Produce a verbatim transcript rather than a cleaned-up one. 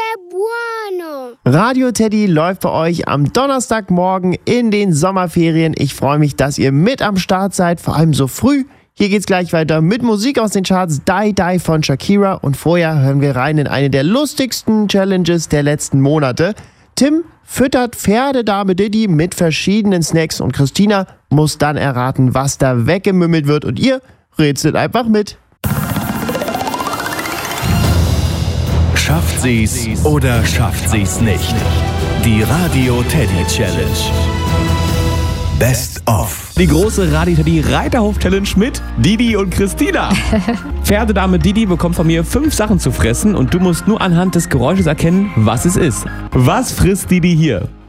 bueno. Radio Teddy läuft bei euch am Donnerstagmorgen in den Sommerferien. Ich freue mich, dass ihr mit am Start seid, vor allem so früh. Hier geht's gleich weiter mit Musik aus den Charts, Die Die von Shakira. Und vorher hören wir rein in eine der lustigsten Challenges der letzten Monate. Tim füttert Pferdedame Diddy mit verschiedenen Snacks und Christina muss dann erraten, was da weggemümmelt wird. Und ihr rätselt einfach mit. Schafft sie's oder schafft sie's nicht? Die Radio Teddy Challenge. Best of. Die große Radio Teddy Reiterhof Challenge mit Didi und Christina. Pferdedame Didi bekommt von mir fünf Sachen zu fressen und du musst nur anhand des Geräusches erkennen, was es ist. Was frisst Didi hier?